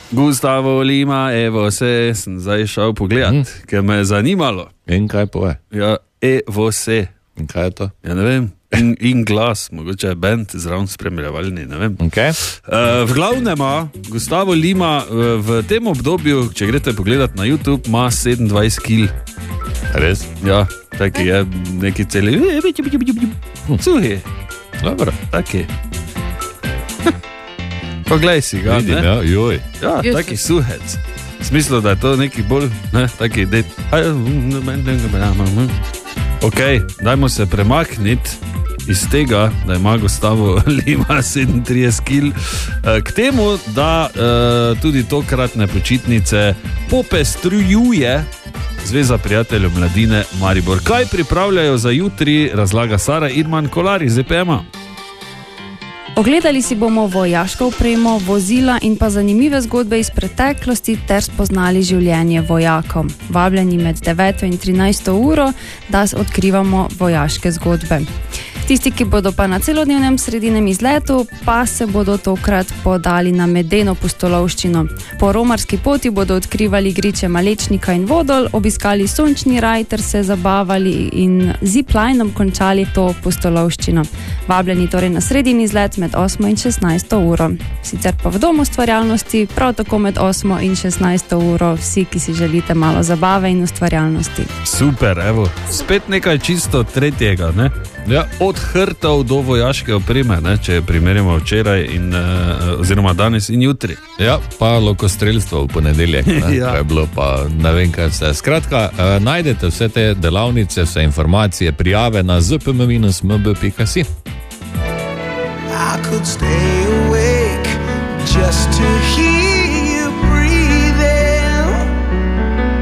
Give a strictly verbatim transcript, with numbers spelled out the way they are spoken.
Gustavo Lima, evo se, sem zdaj šel pogledat, hmm. ker me je zanimalo. In kaj poje? Ja, evo se. In kaj je to? Ja, ne vem. In, in glas, mogoče je band zraven spremljevalni, ne vem. Okay. Uh, v glavnem, Gustavo Lima uh, v tem obdobju, če greste pogledat na YouTube, ima sedemindvajset kil. Res? Ja, taki je neki celi. Suhi. Dobro. Taki. Poglej si ga, Vidim, ne? Ja, joj. Ja, taki suhec. V smislu, da je to neki bolj, ne, taki det. Ok, dajmo se premakniti iz tega, da ima Gustavo Lima sedemintrideset kil, k temu, da uh, tudi tokratne počitnice popestrujuje Zveza prijateljev mladine Maribor. Kaj pripravljajo za jutri, razlaga Sara Irman Kolar iz E P M-a. Ogledali si bomo vojaško opremo, vozila in pa zanimive zgodbe iz preteklosti ter spoznali življenje vojakom. Vabljeni med deveto in trinajsto uro, da odkrivamo vojaške zgodbe. Tisti, ki bodo pa na celodnevnem sredinem izletu, pa se bodo tokrat podali na medeno pustolovščino. Po romarski poti bodo odkrivali griče Malečnika in Vodol, obiskali sončni raj ter se zabavali in ziplinom končali to pustolovščino. Vabljeni torej na sredin izlet med osmo in šestnajsto uro. Sicer pa v domu ustvarjalnosti prav tako med osmo in šestnajsto uro vsi, ki si želite malo zabave in ustvarjalnosti. Super, evo, spet nekaj čisto tretjega, ne? Ja. Od hrtov do vojaške opreme, ne? Če primerjamo včeraj in, uh, oziroma danes in jutri. Ja, pa lokostrelstvo v ponedeljek, ne? Ja. Je bilo pa ne vem kaj vse. Skratka, uh, najdete vse te delavnice, vse informacije, prijave na z p m minus m b pika si. I could stay awake just to